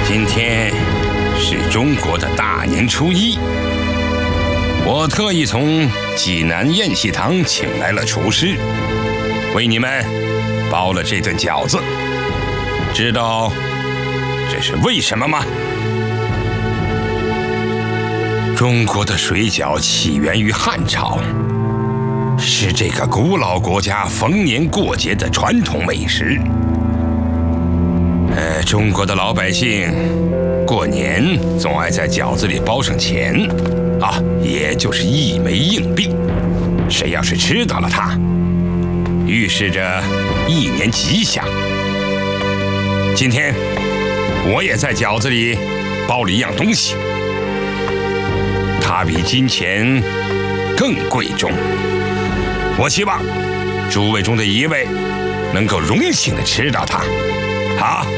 今天是中国的大年初一，我特意从济南宴席堂请来了厨师，为你们包了这顿饺子。知道这是为什么吗？中国的水饺起源于汉朝，是这个古老国家逢年过节的传统美食。中国的老百姓过年总爱在饺子里包上钱啊，也就是一枚硬币。谁要是吃到了它，预示着一年吉祥。今天我也在饺子里包了一样东西，它比金钱更贵重。我希望诸位中的一位能够荣幸地吃到它。好。